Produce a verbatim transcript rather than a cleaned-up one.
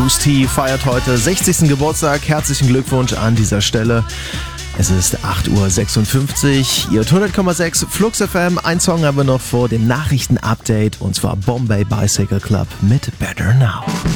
Bruce T. feiert heute sechzigsten Geburtstag. Herzlichen Glückwunsch an dieser Stelle. Es ist acht Uhr sechsundfünfzig. Ihr hört hundert Komma sechs Flux F M. Ein Song haben wir noch vor dem Nachrichten-Update, und zwar Bombay Bicycle Club mit Better Now.